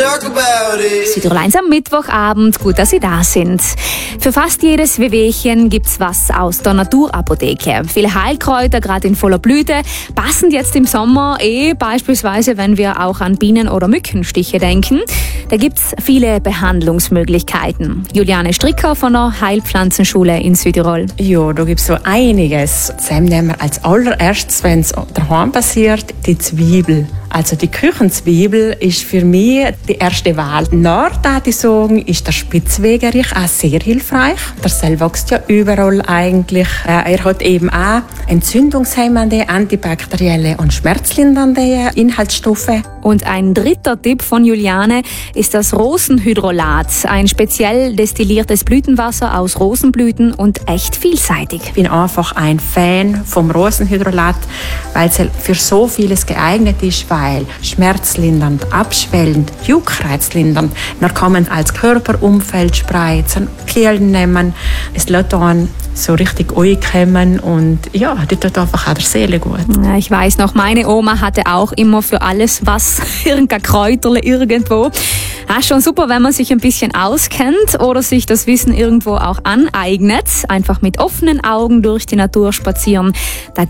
talk about it. Südtirol 1 am Mittwochabend, gut, dass Sie da sind. Für fast jedes Wehwehchen gibt's was aus der Naturapotheke. Viele Heilkräuter, gerade in voller Blüte, passend jetzt im Sommer, beispielsweise, wenn wir auch an Bienen- oder Mückenstiche denken. Da gibt's viele Behandlungsmöglichkeiten. Juliane Stricker von der Heilpflanzenschule in Südtirol. Ja, da gibt es so einiges. Zusammen nehmen wir als allererstes, wenn es daheim passiert, die Zwiebel. Also die Küchenzwiebel ist für mich die erste Wahl. Nord, würde ich sagen, ist der Spitzwegerich auch sehr hilfreich. Der Seel wächst ja überall eigentlich. Er hat eben auch entzündungshemmende, antibakterielle und schmerzlindernde Inhaltsstoffe. Und ein dritter Tipp von Juliane ist das Rosenhydrolat, ein speziell destilliertes Blütenwasser aus Rosenblüten und echt vielseitig. Ich bin einfach ein Fan vom Rosenhydrolat, weil es für so vieles geeignet ist, weil schmerzlindernd, abschwellend, juckreizlindernd. Man kann man als Körperumfeldspray zum Kehlen nehmen. Es lässt dann so richtig ankommen und ja, das tut einfach auch der Seele gut. Ja, ich weiß noch, meine Oma hatte auch immer für alles was, irgendein Kräuterle irgendwo. Ja, schon super, wenn man sich ein bisschen auskennt oder sich das Wissen irgendwo auch aneignet. Einfach mit offenen Augen durch die Natur spazieren. Da